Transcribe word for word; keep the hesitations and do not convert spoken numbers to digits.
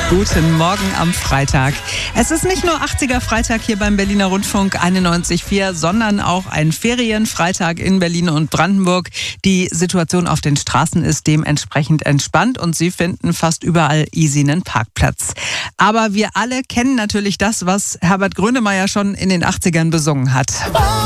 Guten Morgen am Freitag. Es ist nicht nur achtziger Freitag hier beim Berliner Rundfunk einundneunzig Komma vier, sondern auch ein Ferienfreitag in Berlin und Brandenburg. Die Situation auf den Straßen ist dementsprechend entspannt und Sie finden fast überall easy einen Parkplatz. Aber wir alle kennen natürlich das, was Herbert Grönemeyer schon in den achtzigern besungen hat.